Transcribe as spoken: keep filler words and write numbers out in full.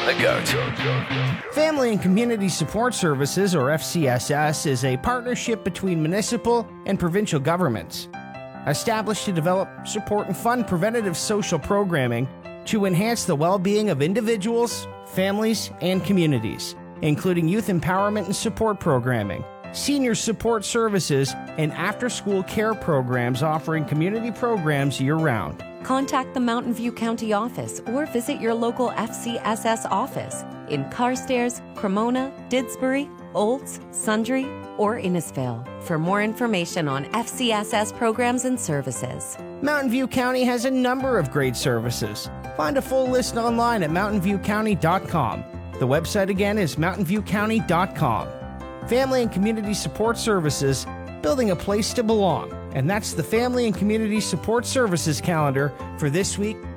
The GOAT. Family and Community Support Services, or F C S S, is a partnership between municipal and provincial governments, established to develop, support, and fund preventative social programming to enhance the well-being of individuals, families, and communities, including youth empowerment and support programming, senior support services, and after-school care programs offering community programs year-round. Contact the Mountain View County office or visit your local F C S S office in Carstairs, Cremona, Didsbury, Olds, Sundre, or Innisfail for more information on F C S S programs and services. Mountain View County has a number of great services. Find a full list online at mountain view county dot com. The website again is mountain view county dot com. Family and Community Support Services, building a place to belong. And that's the Family and Community Support Services calendar for this week,